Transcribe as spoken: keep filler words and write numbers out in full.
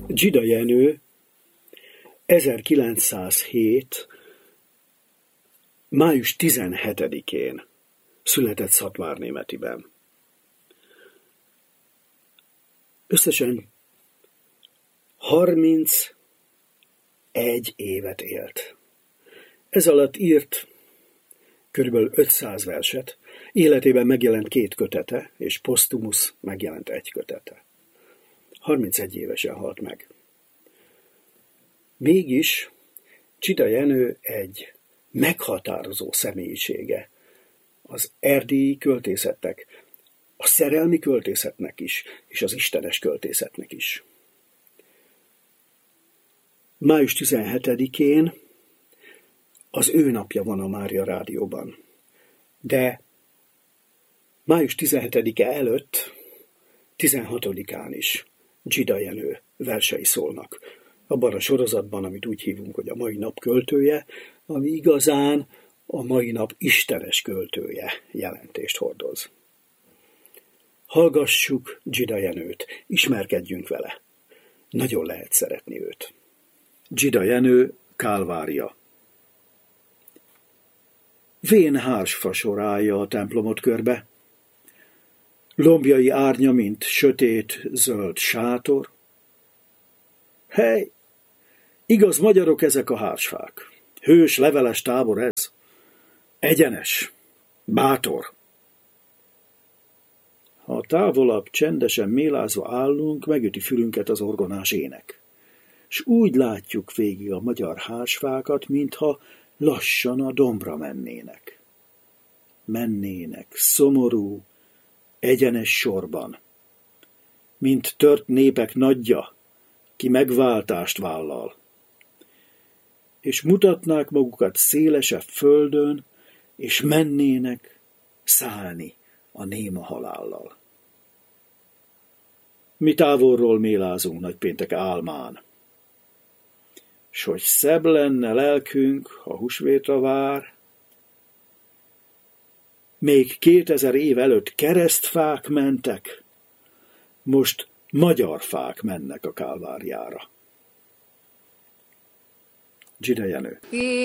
Dzsida Jenő ezerkilencszázhét. május tizenhetedikén született Szatmárnémetiben. Összesen harmincegy évet élt. Ez alatt írt körülbelül ötszáz verset, életében megjelent két kötete, és posztumusz megjelent egy kötete. harmincegy évesen halt meg. Mégis Dzsida Jenő egy meghatározó személyisége az erdélyi költészetnek, a szerelmi költészetnek is, és az istenes költészetnek is. május tizenhetedikén az ő napja van a Mária Rádióban. De május tizenhetedike előtt, tizenhatodikán is Dzsida Jenő versei szólnak. Abban a sorozatban, amit úgy hívunk, hogy a mai nap költője, ami igazán a mai nap istenes költője jelentést hordoz. Hallgassuk Dzsida Jenőt, ismerkedjünk vele. Nagyon lehet szeretni őt. Dzsida Jenő, Kálvária. Vén hársfa sorálja a templomot körbe, lombjai árnya, mint sötét, zöld sátor. Hely, igaz magyarok ezek a hársfák. Hős, leveles tábor ez. Egyenes, bátor. Ha távolabb csendesen mélázva állunk, megüti fülünket az orgonás ének. S úgy látjuk végig a magyar hársfákat, mintha lassan a dombra mennének. Mennének, szomorú, egyenes sorban, mint tört népek nagyja, ki megváltást vállal, és mutatnák magukat szélesebb földön, és mennének szállni a néma halállal. Mi távolról mélázunk nagypéntek álmán, s hogy szebb lenne lelkünk, ha húsvétra vár, még kétezer év előtt keresztfák mentek, most magyar fák mennek a Kálváriára. Dzsida Jenő.